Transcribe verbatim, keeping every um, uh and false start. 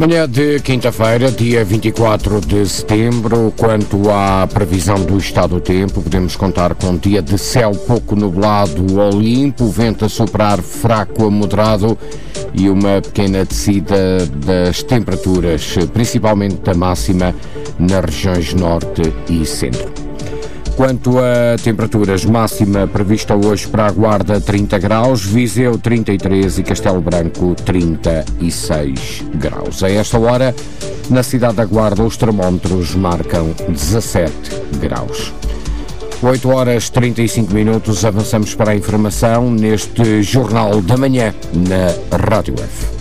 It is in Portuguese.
Manhã de quinta-feira, dia vinte e quatro de setembro, quanto à previsão do estado do tempo, podemos contar com um dia de céu pouco nublado ou limpo, vento a soprar fraco a moderado e uma pequena descida das temperaturas, principalmente da máxima nas regiões norte e centro. Quanto a temperaturas, máxima prevista hoje para a Guarda trinta graus, Viseu trinta e três e Castelo Branco trinta e seis graus. A esta hora, na cidade da Guarda, os termómetros marcam dezassete graus. oito horas e trinta e cinco minutos, avançamos para a informação neste Jornal da Manhã na Rádio F.